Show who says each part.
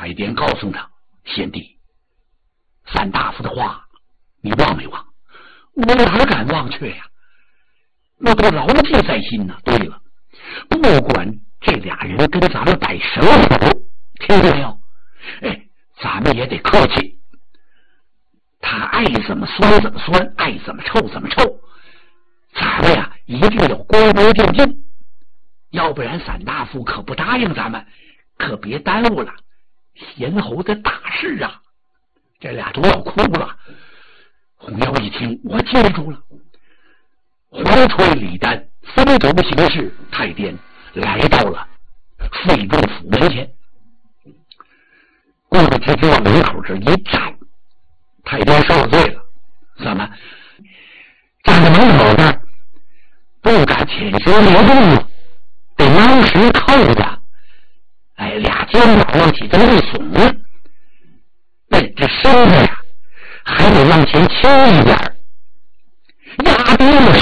Speaker 1: 太监告诉他：贤弟，三大夫的话你忘没忘？我哪敢忘却呀？我都牢记在心呢。对了，不管这俩人跟咱们摆什么手，听见没有？咱们也得客气。他爱怎么酸怎么酸，爱怎么臭怎么臭，咱们呀一定要恭恭敬敬，要不然三大夫可不答应咱们，可别耽误了贤侯的大事啊！这俩都要哭了。红妖一听，我记住了。黄吹李丹分轴行事，太监来到了费仲府门前，顾着直接往门口这一站。太监受罪了，怎么站在门口这儿不敢潜行挪动，得当时扣着，俩肩膀往起这么一耸，这身子呀还得往前倾一点，压低了